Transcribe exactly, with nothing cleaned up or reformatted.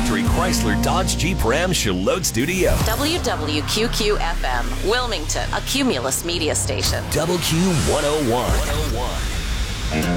factory Chrysler Dodge Jeep Ram Charlotte studio. W W Q Q F M, Wilmington, a Cumulus media station. Double Q one oh one.